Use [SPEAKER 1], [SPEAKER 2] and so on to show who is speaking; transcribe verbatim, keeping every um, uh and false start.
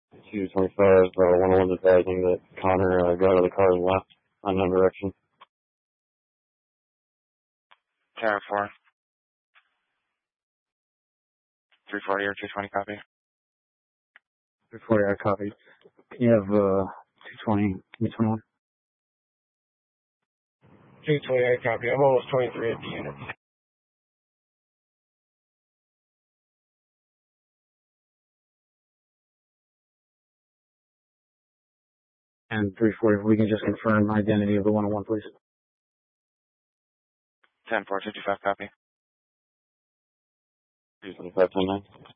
[SPEAKER 1] two twenty-five, uh, one oh one advising that Connor uh, got out of the car and left unknown direction.
[SPEAKER 2] Tower four. three forty or two twenty copy.
[SPEAKER 1] three forty, I copy. Can you have uh, two twenty, two twenty-one?
[SPEAKER 3] two twenty, I copy. I'm almost twenty-three at the unit.
[SPEAKER 1] And three forty, if we can just confirm the identity of the one oh one, please.
[SPEAKER 2] ten four, two two five copy.
[SPEAKER 1] two twenty-five, ten nine.